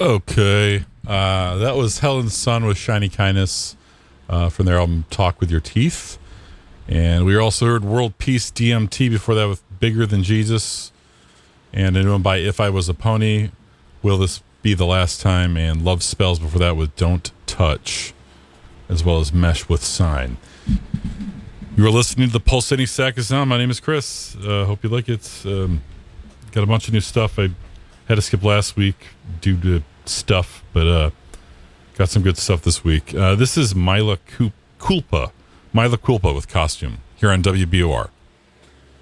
Okay. That was Helen Sun with Shiny Kindness from their album Talk With Your Teeth. And we also heard World Peace DMT before that with Bigger Than Jesus. And a new one by If I Was a Pony, Will This Be the Last Time? And Love Spells before that with Don't Touch, as well as Mesh with Sign. You are listening to the Pulsating Sack of Sound. My name is Chris. Hope you like it. Got a bunch of new stuff. I had to skip last week due to stuff, but got some good stuff this week. This is Mila Culpa with Costume here on WBOR.